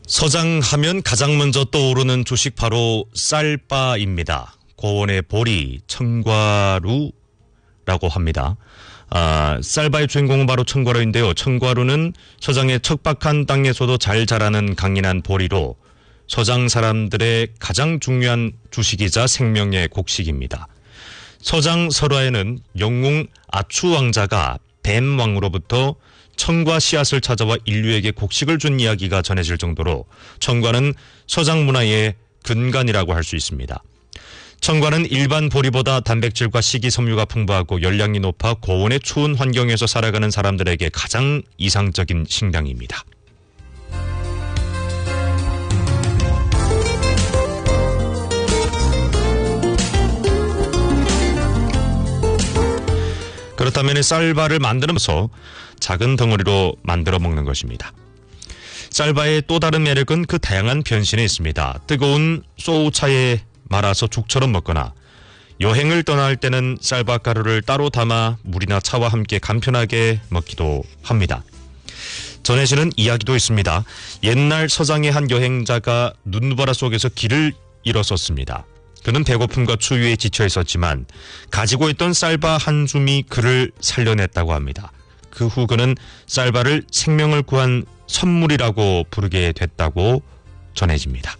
서장하면 가장 먼저 떠오르는 주식 바로 쌀바입니다. 고원의 보리, 청과루라고 합니다. 쌀바의 주인공은 바로 청과루인데요. 청과루는 서장의 척박한 땅에서도 잘 자라는 강인한 보리로 서장 사람들의 가장 중요한 주식이자 생명의 곡식입니다. 서장 설화에는 영웅 아추 왕자가 뱀 왕으로부터 청과 씨앗을 찾아와 인류에게 곡식을 준 이야기가 전해질 정도로 청과는 서장 문화의 근간이라고 할 수 있습니다. 청과는 일반 보리보다 단백질과 식이섬유가 풍부하고 열량이 높아 고온의 추운 환경에서 살아가는 사람들에게 가장 이상적인 식량입니다. 그렇다면 쌀바를 만들면서 작은 덩어리로 만들어 먹는 것입니다. 쌀바의 또 다른 매력은 그 다양한 변신에 있습니다. 뜨거운 소우차에 말아서 죽처럼 먹거나 여행을 떠날 때는 쌀바 가루를 따로 담아 물이나 차와 함께 간편하게 먹기도 합니다. 전해지는 이야기도 있습니다. 옛날 서장의 한 여행자가 눈보라 속에서 길을 잃었었습니다. 그는 배고픔과 추위에 지쳐 있었지만 가지고 있던 쌀바 한 줌이 그를 살려냈다고 합니다. 그 후 그는 쌀바를 생명을 구한 선물이라고 부르게 됐다고 전해집니다.